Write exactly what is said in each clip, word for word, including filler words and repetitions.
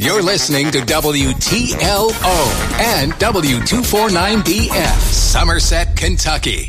You're listening to W T L O and W two forty-nine B F, Somerset, Kentucky.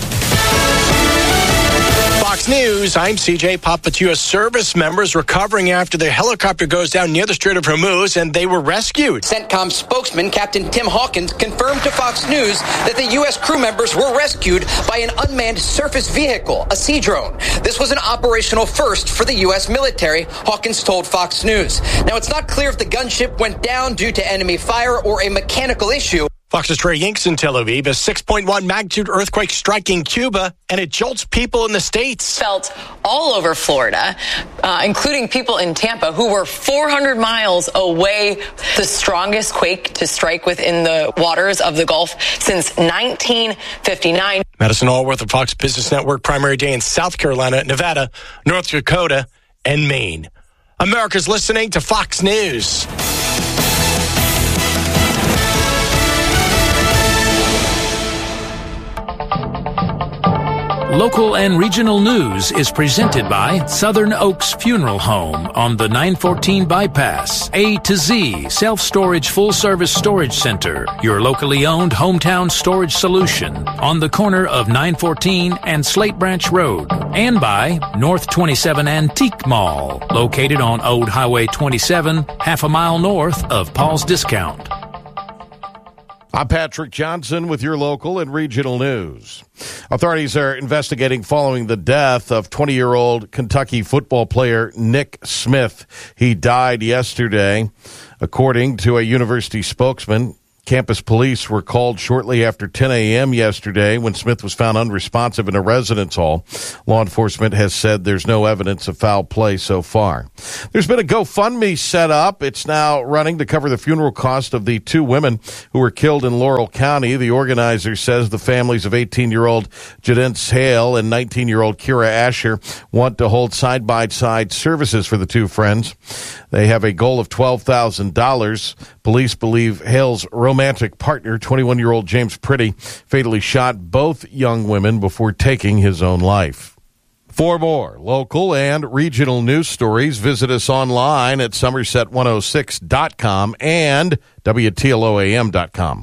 Fox News, I'm C J Puppet. U S service members recovering after their helicopter goes down near the Strait of Hormuz, and they were rescued. CENTCOM spokesman Captain Tim Hawkins confirmed to Fox News that the U S crew members were rescued by an unmanned surface vehicle, a sea drone. This was an operational first for the U S military, Hawkins told Fox News. Now, it's not clear if the gunship went down due to enemy fire or a mechanical issue. Fox's Trey Yinks in Tel Aviv. A six point one magnitude earthquake striking Cuba, and it jolts people in the States. Felt all over Florida, uh, including people in Tampa who were four hundred miles away. The strongest quake to strike within the waters of the Gulf since nineteen fifty-nine. Madison Allworth of Fox Business Network. Primary day in South Carolina, Nevada, North Dakota, and Maine. America's listening to Fox News. Local and regional news is presented by Southern Oaks Funeral Home on the nine fourteen bypass. A to Z Self-Storage Full-Service Storage Center, your locally owned hometown storage solution on the corner of nine fourteen and Slate Branch Road. And by North twenty-seven Antique Mall, located on Old Highway twenty-seven, half a mile north of Paul's Discount. I'm Patrick Johnson with your local and regional news. Authorities are investigating following the death of twenty-year-old Kentucky football player Nick Smith. He died yesterday. According to a university spokesman, campus police were called shortly after ten a.m. yesterday when Smith was found unresponsive in a residence hall. Law enforcement has said there's no evidence of foul play so far. There's been a GoFundMe set up. It's now running to cover the funeral cost of the two women who were killed in Laurel County. The organizer says the families of eighteen-year-old Jadence Hale and nineteen-year-old Kira Asher want to hold side-by-side services for the two friends. They have a goal of twelve thousand dollars. Police believe Hale's romantic partner, twenty-one-year-old James Pretty, fatally shot both young women before taking his own life. For more local and regional news stories, visit us online at somerset one oh six dot com and W T L O A M dot com.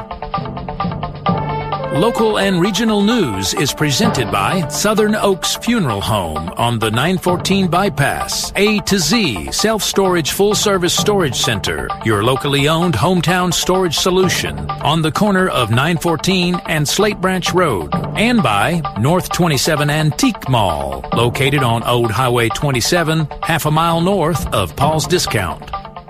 Local and regional news is presented by Southern Oaks Funeral Home on the nine fourteen bypass. A to Z Self-Storage Full-Service Storage Center, your locally owned hometown storage solution on the corner of nine fourteen and Slate Branch Road. And by North twenty-seven Antique Mall, located on Old Highway twenty-seven, half a mile north of Paul's Discount.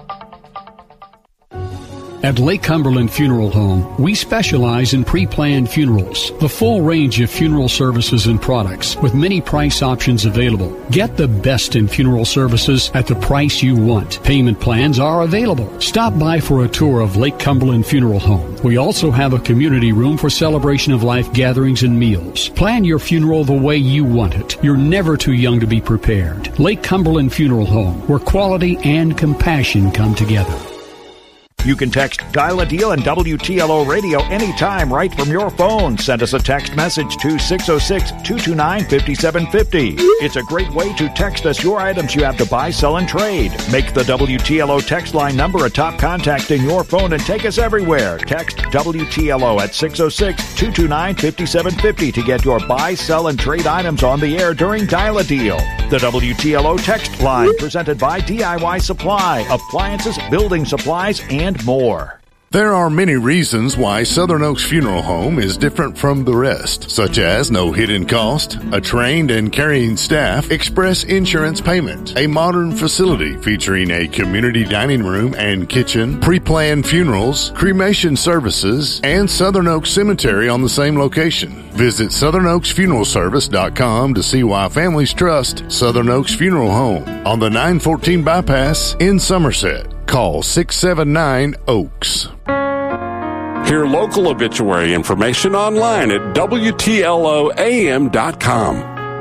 At Lake Cumberland Funeral Home, we specialize in pre-planned funerals, the full range of funeral services and products with many price options available. Get the best in funeral services at the price you want. Payment plans are available. Stop by for a tour of Lake Cumberland Funeral Home. We also have a community room for celebration of life gatherings and meals. Plan your funeral the way you want it. You're never too young to be prepared. Lake Cumberland Funeral Home, where quality and compassion come together. You can text Dial a Deal and W T L O Radio anytime right from your phone. Send us a text message to six oh six, two two nine, five seven five oh. It's a great way to text us your items you have to buy, sell, and trade. Make the W T L O text line number a top contact in your phone and take us everywhere. Text W T L O at six oh six, two two nine, five seven five oh to get your buy, sell, and trade items on the air during Dial a Deal. The W T L O text line presented by D I Y Supply, appliances, building supplies, and more. There are many reasons why Southern Oaks Funeral Home is different from the rest, such as no hidden cost, a trained and caring staff, express insurance payment, a modern facility featuring a community dining room and kitchen, pre-planned funerals, cremation services, and Southern Oaks Cemetery on the same location. Visit southern oaks funeral service dot com to see why families trust Southern Oaks Funeral Home on the nine fourteen bypass in Somerset. Call six seven nine, Oaks. Hear local obituary information online at W T L O A M dot com.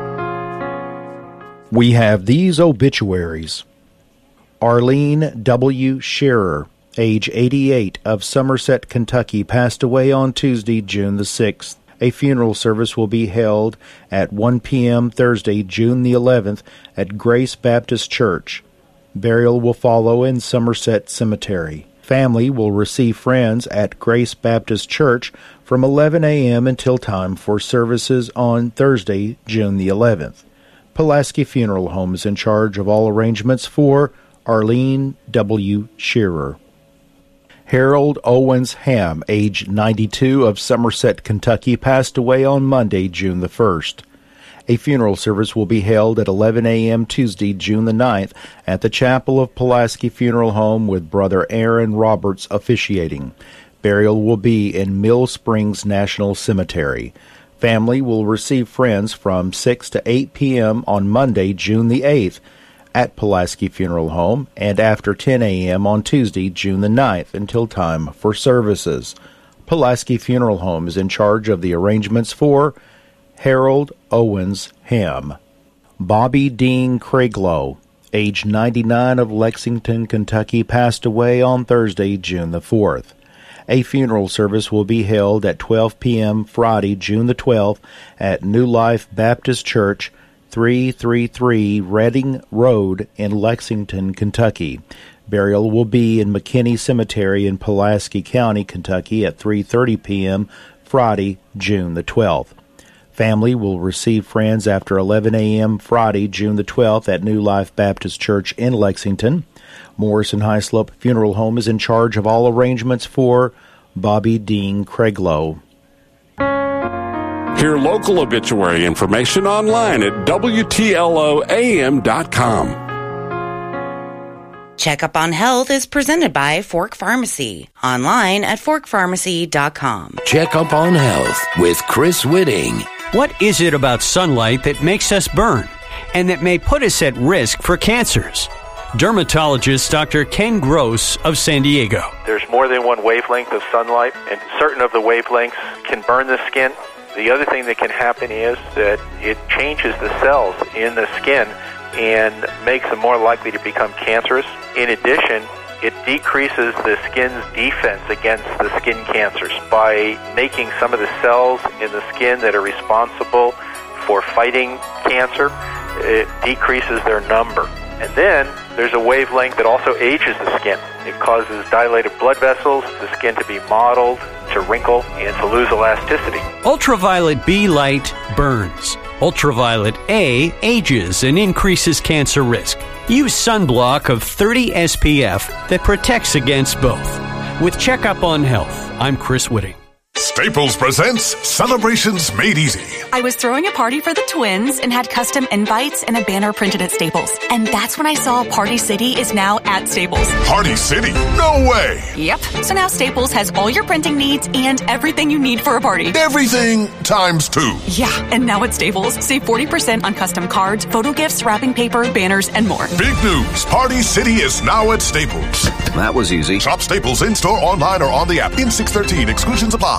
We have these obituaries. Arlene W. Scherer, age eighty-eight, of Somerset, Kentucky, passed away on Tuesday, June the sixth. A funeral service will be held at one p.m. Thursday, June the eleventh, at Grace Baptist Church. Burial will follow in Somerset Cemetery. Family will receive friends at Grace Baptist Church from eleven a.m. until time for services on Thursday, June the eleventh. Pulaski Funeral Home is in charge of all arrangements for Arlene W. Shearer. Harold Owens Ham, age ninety-two, of Somerset, Kentucky, passed away on Monday, June the first. A funeral service will be held at eleven a.m. Tuesday, June the ninth, at the chapel of Pulaski Funeral Home with Brother Aaron Roberts officiating. Burial will be in Mill Springs National Cemetery. Family will receive friends from six to eight p.m. on Monday, June the eighth, at Pulaski Funeral Home, and after ten a.m. on Tuesday, June the ninth, until time for services. Pulaski Funeral Home is in charge of the arrangements for Harold Owens Ham. Bobby Dean Craiglow, age ninety-nine, of Lexington, Kentucky, passed away on Thursday, June the fourth. A funeral service will be held at twelve p.m. Friday, June the twelfth, at New Life Baptist Church, three thirty-three Reading Road in Lexington, Kentucky. Burial will be in McKinney Cemetery in Pulaski County, Kentucky, at three thirty p.m. Friday, June the twelfth. Family will receive friends after eleven a.m. Friday, June the twelfth, at New Life Baptist Church in Lexington. Morrison Highslope Funeral Home is in charge of all arrangements for Bobby Dean Craiglow. Hear local obituary information online at W T L O A M dot com. Checkup on Health is presented by Fork Pharmacy. Online at fork pharmacy dot com. Checkup on Health with Chris Whitting. What is it about sunlight that makes us burn and that may put us at risk for cancers? Dermatologist Doctor Ken Gross of San Diego. There's more than one wavelength of sunlight, and certain of the wavelengths can burn the skin. The other thing that can happen is that it changes the cells in the skin and makes them more likely to become cancerous. In addition, it decreases the skin's defense against the skin cancers by making some of the cells in the skin that are responsible for fighting cancer, it decreases their number. And then there's a wavelength that also ages the skin. It causes dilated blood vessels, the skin to be mottled, to wrinkle, and to lose elasticity. Ultraviolet B light burns. Ultraviolet A ages and increases cancer risk. Use sunblock of thirty S P F that protects against both. With Checkup on Health, I'm Chris Whitting. Staples presents Celebrations Made Easy. I was throwing a party for the twins and had custom invites and a banner printed at Staples. And that's when I saw Party City is now at Staples. Party City? No way! Yep. So now Staples has all your printing needs and everything you need for a party. Everything times two. Yeah, and now at Staples, save forty percent on custom cards, photo gifts, wrapping paper, banners, and more. Big news! Party City is now at Staples. That was easy. Shop Staples in-store, online, or on the app. In six thirteen, exclusions apply.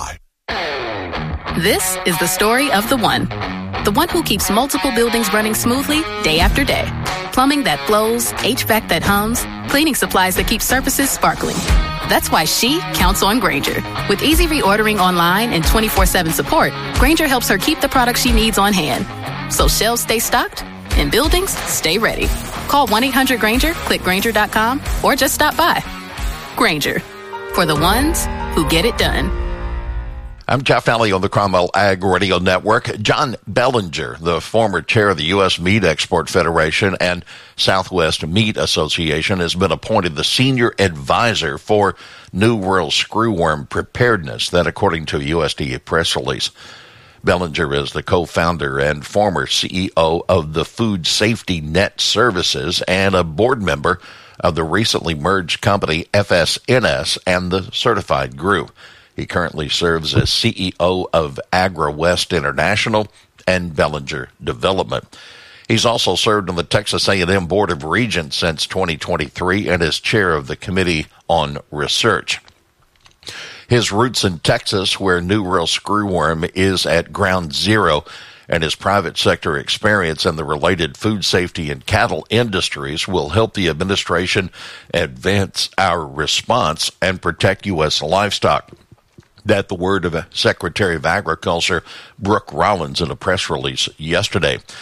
This is the story of the one. The one who keeps multiple buildings running smoothly day after day. Plumbing that flows, H V A C that hums, cleaning supplies that keep surfaces sparkling. That's why she counts on Grainger. With easy reordering online and twenty-four seven support, Grainger helps her keep the products she needs on hand. So shelves stay stocked and buildings stay ready. Call one eight hundred Grainger, click Grainger dot com, or just stop by. Grainger, for the ones who get it done. I'm Jeff Alley on the Cromwell Ag Radio Network. John Bellinger, the former chair of the U S Meat Export Federation and Southwest Meat Association, has been appointed the senior advisor for New World Screwworm Preparedness. That, according to a U S D A press release. Bellinger is the co-founder and former C E O of the Food Safety Net Services and a board member of the recently merged company F S N S and the Certified Group. He currently serves as C E O of AgriWest International and Bellinger Development. He's also served on the Texas A and M Board of Regents since twenty twenty-three and is chair of the Committee on Research. His roots in Texas, where New World Screwworm is at ground zero, and his private sector experience in the related food safety and cattle industries will help the administration advance our response and protect U S livestock. That the word of Secretary of Agriculture Brooke Rollins in a press release yesterday.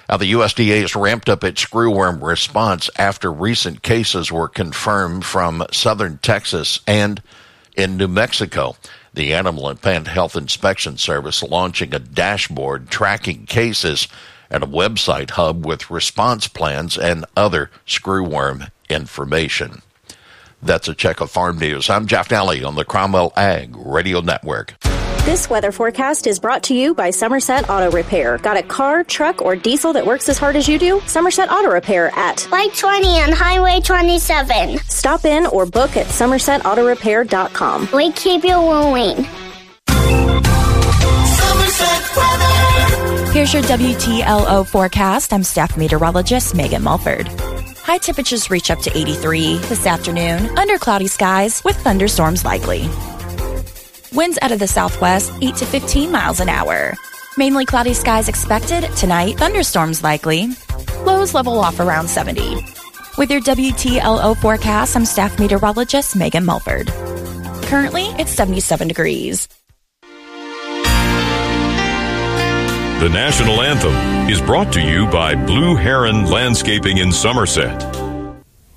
Now, the U S D A has ramped up its screwworm response after recent cases were confirmed from southern Texas and in New Mexico. The Animal and Plant Health Inspection Service launching a dashboard tracking cases and a website hub with response plans and other screwworm information. That's a check of farm news. I'm Jeff Daly on the Cromwell Ag Radio Network. This weather forecast is brought to you by Somerset Auto Repair. Got a car, truck, or diesel that works as hard as you do? Somerset Auto Repair at Light twenty on Highway twenty-seven. Stop in or book at somerset auto repair dot com. We keep you wooing. Here's your W T L O forecast. I'm staff meteorologist Megan Mulford. High temperatures reach up to eighty-three this afternoon under cloudy skies with thunderstorms likely. Winds out of the southwest, eight to fifteen miles an hour. Mainly cloudy skies expected tonight, thunderstorms likely. Lows level off around seventy. With your W T L O forecast, I'm staff meteorologist Megan Mulford. Currently, it's seventy-seven degrees. The national anthem is brought to you by Blue Heron Landscaping in Somerset.